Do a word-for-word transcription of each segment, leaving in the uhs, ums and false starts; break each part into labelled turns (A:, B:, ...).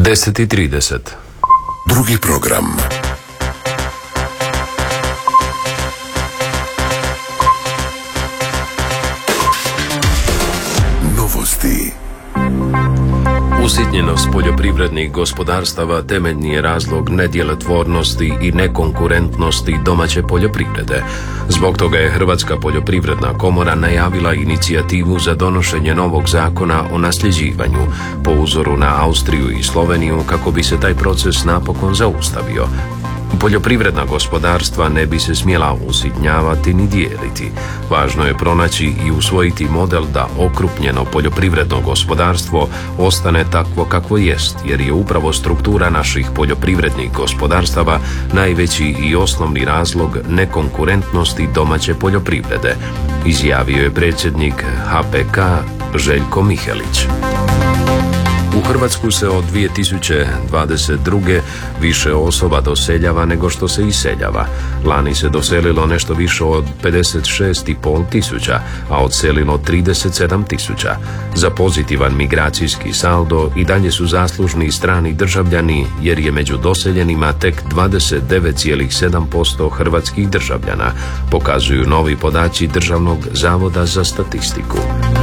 A: deset i trideset.
B: Drugi program. Novosti.
A: Usitnjenost poljoprivrednih gospodarstava temeljni je razlog nedjelotvornosti i nekonkurentnosti domaće poljoprivrede. Zbog toga je Hrvatska poljoprivredna komora najavila inicijativu za donošenje novog zakona o nasljeđivanju, po uzoru na Austriju i Sloveniju, kako bi se taj proces napokon zaustavio. Poljoprivredna gospodarstva ne bi se smjela usitnjavati ni dijeliti. Važno je pronaći i usvojiti model da okrupnjeno poljoprivredno gospodarstvo ostane takvo kakvo jest, jer je upravo struktura naših poljoprivrednih gospodarstava najveći i osnovni razlog nekonkurentnosti domaće poljoprivrede, izjavio je predsjednik H P K Željko Mihelić. U Hrvatsku se od dvije tisuće dvadeset druge više osoba doseljava nego što se iseljava. Lani se doselilo nešto više od pedeset šest i pol tisuća, a odselilo trideset sedam tisuća. Za pozitivan migracijski saldo i dalje su zaslužni strani državljani, jer je među doseljenima tek dvadeset devet zarez sedam posto hrvatskih državljana, pokazuju novi podaci Državnog zavoda za statistiku.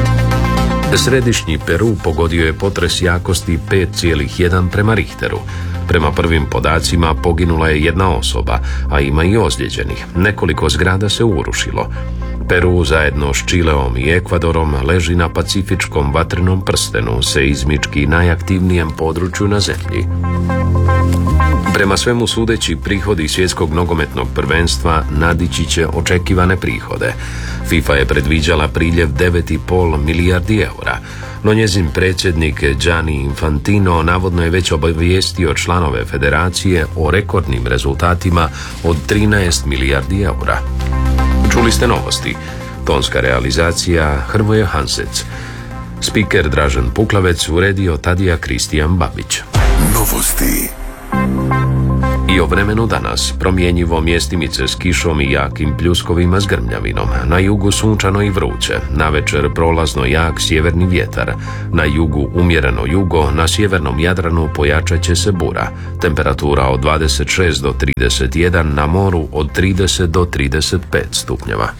A: Središnji Peru pogodio je potres jakosti pet zarez jedan prema Richteru. Prema prvim podacima poginula je jedna osoba, a ima i ozlijeđenih. Nekoliko zgrada se urušilo. Peru zajedno s Čileom i Ekvadorom leži na pacifičkom vatrenom prstenu, seizmički najaktivnijem području na zemlji. Prema svemu sudeći, prihodi svjetskog nogometnog prvenstva nadići će očekivane prihode. FIFA je predviđala priljev devet i pol milijardi eura, no njezin predsjednik Gianni Infantino navodno je već obavijestio članove federacije o rekordnim rezultatima od trinaest milijardi eura. Čuli ste novosti. Tonska realizacija Hrvoje Hansec. Spiker Dražen Puklavec, uredio Tadija Kristijan Babić.
B: Novosti.
A: I o vremenu danas, promjenjivo, mjestimice s kišom i jakim pljuskovima s grmljavinom. Na jugu sunčano i vruće, navečer prolazno jak sjeverni vjetar. Na jugu umjereno jugo, na sjevernom Jadranu pojačat će se bura. Temperatura od dvadeset šest do trideset jedan, na moru od trideset do trideset pet stupnjeva.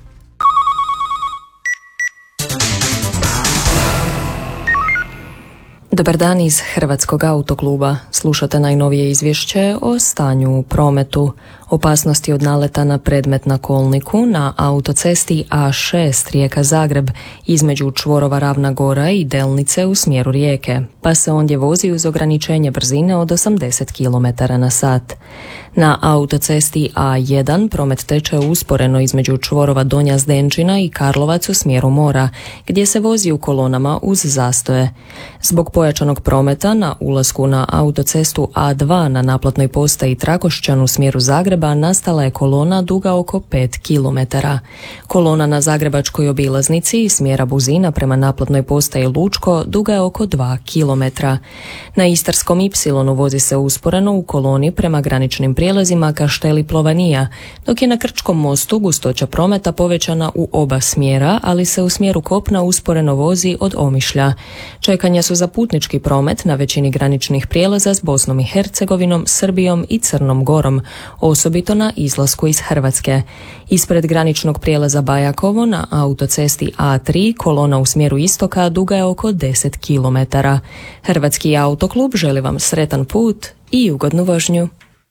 C: Dobar dan iz Hrvatskog autokluba. Slušate najnovije izvješće o stanju u prometu. Opasnosti od naleta na predmet na kolniku na autocesti A šest Rijeka-Zagreb između čvorova Ravna Gora i Delnice u smjeru Rijeke, pa se ondje vozi uz ograničenje brzine od osamdeset kilometara na sat. Na autocesti A jedan promet teče usporeno između čvorova Donja Zdenčina i Karlovac u smjeru mora, gdje se vozi u kolonama uz zastoje. Zbog pojačanog prometa na ulasku na autocestu A dva na naplatnoj postaji Trakošćan u smjeru Zagreba nastala je kolona duga oko pet kilometara. Kolona na zagrebačkoj obilaznici iz smjera Buzina prema naplatnoj postaji Lučko duga je oko dva kilometra. Na Istarskom Ipsilonu vozi se usporeno u koloni prema graničnim prijelazima Kašteli Plovanija, dok je na Krčkom mostu gustoća prometa povećana u oba smjera, ali se u smjeru kopna usporeno vozi od Omišlja. Čekanja su za putnički promet na većini graničnih prijelaza s Bosnom i Hercegovinom, Srbijom i Crnom Gorom, osobito na izlasku iz Hrvatske. Ispred graničnog prijelaza Bajakovo na autocesti A tri kolona u smjeru istoka duga je oko deset kilometara. Hrvatski autoklub želi vam sretan put i ugodnu vožnju.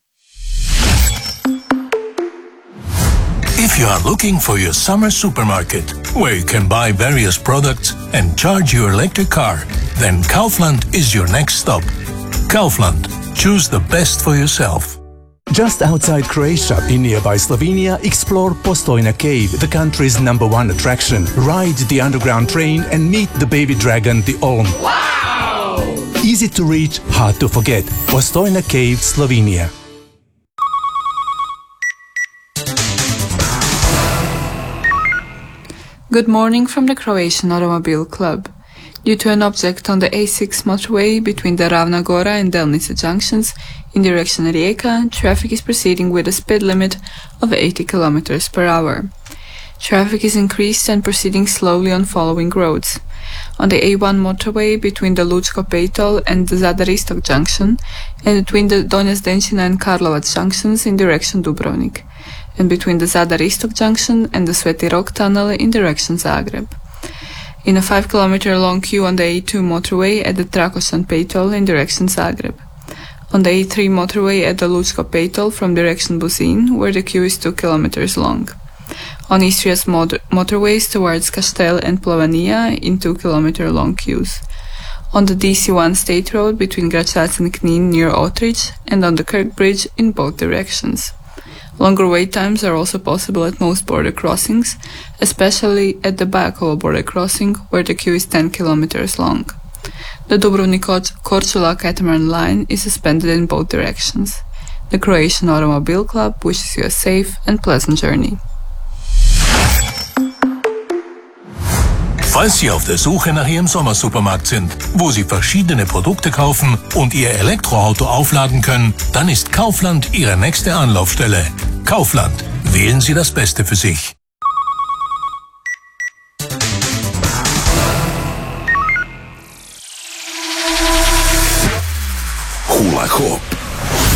D: If you are looking for your summer supermarket, where you can buy various products and charge your electric car, then Kaufland is your next stop. Kaufland. Choose the best for yourself.
E: Just outside Croatia, in nearby Slovenia, explore Postojna Cave, the country's number one attraction. Ride the underground train and meet the baby dragon, the Olm. Wow! Easy to reach, hard to forget. Postojna Cave, Slovenia.
F: Good morning from the Croatian Automobile Club. Due to an object on the A six motorway between the Ravna Gora and Delnice junctions in direction Rijeka, traffic is proceeding with a speed limit of eighty kilometers per hour. Traffic is increased and proceeding slowly on following roads. On the A one motorway between the Lučko-Pejtol and the Zadar-Istok junction, and between the Donja Zdenčina and Karlovac junctions in direction Dubrovnik, and between the Zadar-Istok junction and the Sveti Rok tunnel in direction Zagreb. In a five kilometer long queue on the A two motorway at the Trakošćan-Pejtol in direction Zagreb. On the A three motorway at the Lučko-Pejtol from direction Buzin, where the queue is two kilometers long. On Istria's motor- motorways towards Kastel and Plovanija in two kilometer long queues. On the D C one state road between Gračac and Knin near Otrich, and on the Kirk Bridge in both directions. Longer wait times are also possible at most border crossings, especially at the Bajakovo border crossing, where the queue is ten kilometers long. The Dubrovnik-Korčula catamaran line is suspended in both directions. The Croatian Automobile Club wishes you a safe and pleasant journey.
D: Falls Sie auf der Suche nach Ihrem Sommersupermarkt sind, wo Sie verschiedene Produkte kaufen und Ihr Elektroauto aufladen können, dann ist Kaufland Ihre nächste Anlaufstelle. Kaufland. Wählen Sie das Beste für sich.
B: Hula Hop.